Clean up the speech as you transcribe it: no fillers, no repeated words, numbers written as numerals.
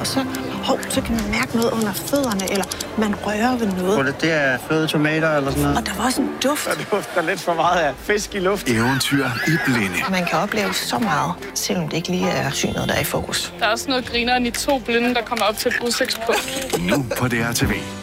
så kan man mærke noget under fødderne, eller man rører ved noget. Det er fløde tomater eller sådan noget. Og der var også en duft. Der dufter lidt for meget af fisk i luft. Eventyr i blinde. Man kan opleve så meget, selvom det ikke lige er synet, der er i fokus. Der er også noget grineren i 2 blinde, der kommer op til et udsigtspunkt. Nu på DR TV.